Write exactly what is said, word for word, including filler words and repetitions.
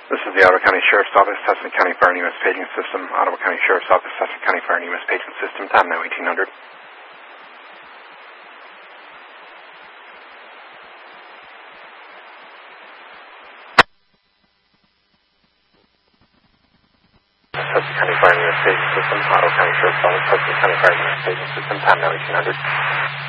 This is the Ottawa County Sheriff's Office, Tustin County Fire and U S Paging System. Ottawa County Sheriff's Office, Tustin County Fire and U S Paging System. Time now eighteen hundred. Tustin County Fire and U S Paging System. Ottawa County Sheriff's Office, Tustin County Fire and U S Paging System. Time now eighteen hundred.